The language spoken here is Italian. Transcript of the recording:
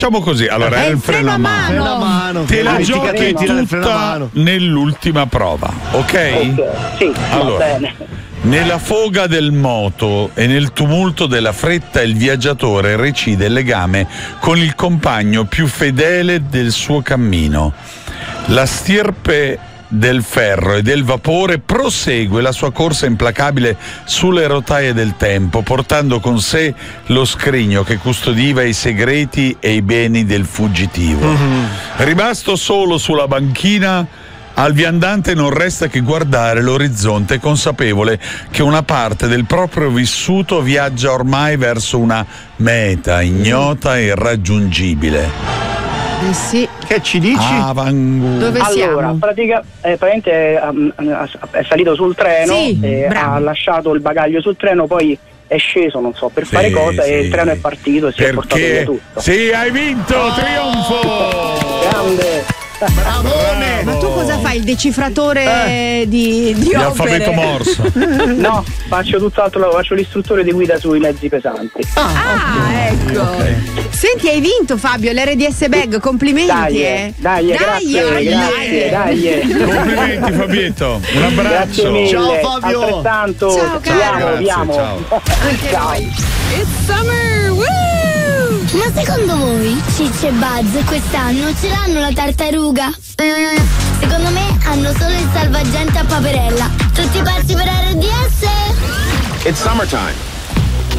Facciamo così, allora è il freno a mano. Te la giochi tutta nell'ultima prova, ok? Sì, allora, va bene. Nella foga del moto e nel tumulto della fretta il viaggiatore recide il legame con il compagno più fedele del suo cammino. La stirpe del ferro e del vapore prosegue la sua corsa implacabile sulle rotaie del tempo, portando con sé lo scrigno che custodiva i segreti e i beni del fuggitivo. Rimasto solo sulla banchina, al viandante non resta che guardare l'orizzonte, consapevole che una parte del proprio vissuto viaggia ormai verso una meta ignota e irraggiungibile. Sì. Che ci dici? Dove siamo? Allora, praticamente è salito sul treno, ha lasciato il bagaglio sul treno, poi è sceso, non so, per fare cosa, e il treno è partito e si è portato via tutto. Sì, hai vinto, trionfo! Grande! Bravone! Ma tu cosa fai? Il decifratore di alfabeto morse? No, faccio tutt'altro, faccio l'istruttore di guida sui mezzi pesanti. Ecco. Okay. Senti, hai vinto, Fabio, l'RDS bag, complimenti. Dai, grazie. Complimenti, Fabietto. Un abbraccio. Grazie mille. Ciao, Fabio. Altrettanto. Ciao, caro. Viamo. Ciao. It's summer! Woo! Ma secondo voi Ciccio e Buzz quest'anno ce l'hanno la tartaruga? Secondo me hanno solo il salvagente a Paperella. Tutti pazzi per RDS? It's summertime.